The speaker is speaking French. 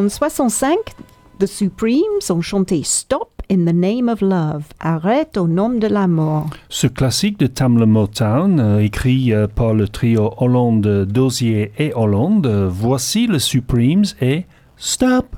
En 65, The Supremes ont chanté Stop in the Name of Love, arrête au nom de l'amour. Ce classique de Tamla Motown, écrit par le trio Hollande, Dozier et Hollande, voici le Supremes et Stop